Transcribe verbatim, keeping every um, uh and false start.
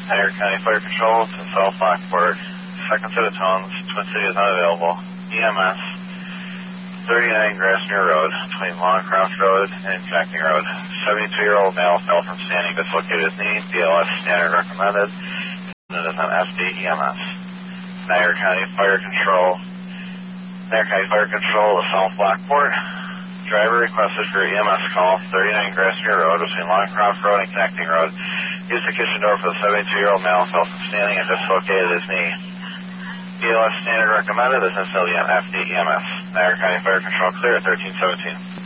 Niagara County Fire Control to South Lockport. Second set of tones, Twin City is unavailable. E M S, thirty-nine Grassmere Road, between Longcroft Road and Connecting Road. seventy-two-year-old male fell from standing, dislocated his knee. B L S standard recommended. And it is on F D E M S. Niagara County Fire Control. Niagara County Fire Control to South Lockport. Driver requested for E M S call, thirty-nine Grassmere Road, between Longcroft Road and Connecting Road. Used the kitchen door for the seventy-two-year-old male fell from standing and dislocated his knee. B L S standard recommended is instantly on F D E M S. Niagara County Fire Control clear at thirteen seventeen.